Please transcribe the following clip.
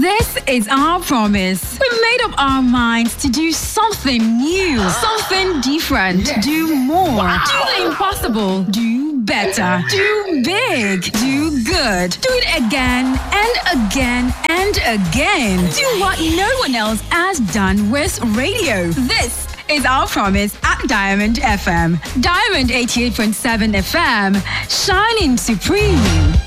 This is our promise. We made up our minds to do something new, something different, do more, do the impossible, do better, do big, do good, do it again and again and again. Do what no one else has done with radio. This is our promise at Diamond FM. Diamond 88.7 FM, shining supreme.